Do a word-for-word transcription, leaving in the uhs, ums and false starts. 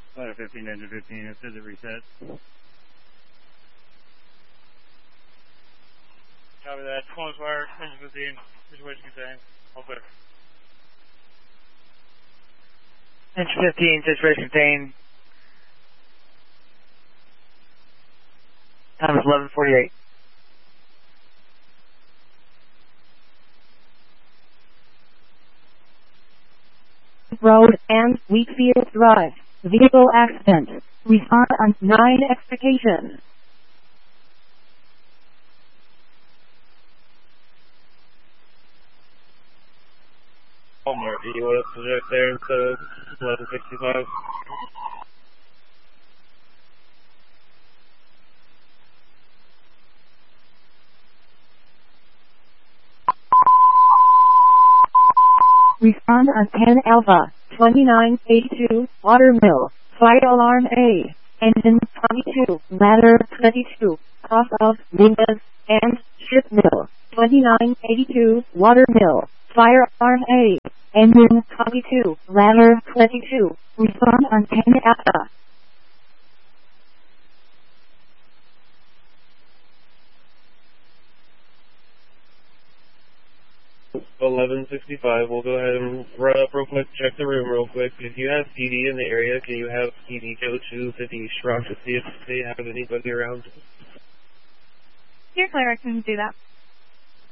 Ladder fifteen, engine fifteen, it says it resets. Copy that. Close wire, engine fifteen, situation contained. All clear. Engine fifteen, situation contained. Time is eleven forty-eight. Road and Wheatfield Drive. Vehicle accident. Respond on nine expectation. Walmart, do you want us to project there instead of eleven sixty-five? Respond on ten Alpha, twenty-nine eighty-two, Watermill, fire alarm A, engine twenty-two, ladder twenty-two, off of Mingus and Ship Mill, twenty-nine eighty-two, Watermill, fire alarm A, engine twenty-two, ladder twenty-two, respond on ten Alpha. eleven sixty-five, we'll go ahead and run up real quick, check the room real quick. If you have P D in the area, can you have P D go to fifty East Rock to see if they have anybody around? You're clear, I can do that.